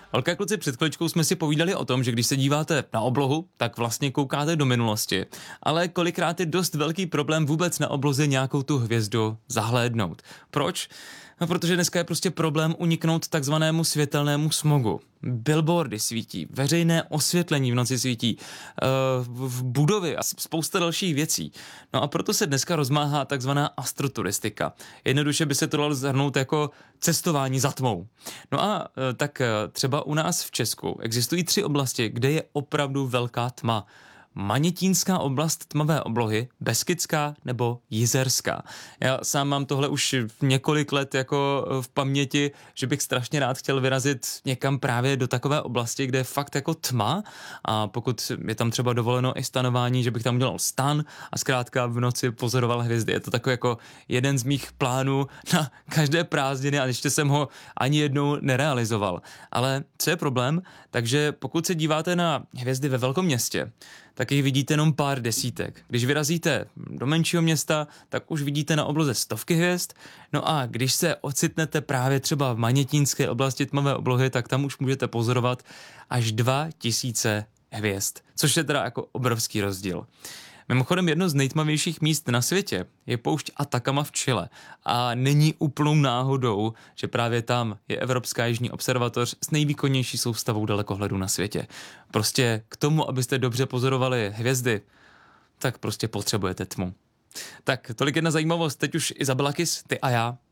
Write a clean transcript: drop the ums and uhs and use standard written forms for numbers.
Holka, kluci, před chviličkou jsme si povídali o tom, že když se díváte na oblohu, tak vlastně koukáte do minulosti. Ale kolikrát je dost velký problém vůbec na obloze nějakou tu hvězdu zahlédnout. Proč? No, protože dneska je prostě problém uniknout takzvanému světelnému smogu. Billboardy svítí, veřejné osvětlení v noci svítí, v budovy a spousta dalších věcí. No a proto se dneska rozmáhá takzvaná astroturistika. Jednoduše by se to dalo zhrnout jako cestování za tmou. No a tak třeba u nás v Česku existují 3 oblasti, kde je opravdu velká tma. Manětínská oblast tmavé oblohy, Beskidská nebo Jizerská. Já sám mám tohle už několik let jako v paměti, že bych strašně rád chtěl vyrazit někam právě do takové oblasti, kde je fakt jako tma, a pokud je tam třeba dovoleno i stanování, že bych tam udělal stan a zkrátka v noci pozoroval hvězdy. Je to takový jako jeden z mých plánů na každé prázdniny a ještě jsem ho ani jednou nerealizoval. Ale co je problém? Takže pokud se díváte na hvězdy ve velkom městě, tak jich vidíte jenom pár desítek. Když vyrazíte do menšího města, tak už vidíte na obloze stovky hvězd. No a když se ocitnete právě třeba v manětínské oblasti tmavé oblohy, tak tam už můžete pozorovat až 2000 hvězd, což je teda jako obrovský rozdíl. Mimochodem jedno z nejtmavějších míst na světě je poušť Atacama v Chile a není úplnou náhodou, že právě tam je Evropská jižní observatoř s nejvýkonnější soustavou dalekohledu na světě. Prostě k tomu, abyste dobře pozorovali hvězdy, tak prostě potřebujete tmu. Tak tolik jedna zajímavost, teď už Izabela Kiss, ty a já.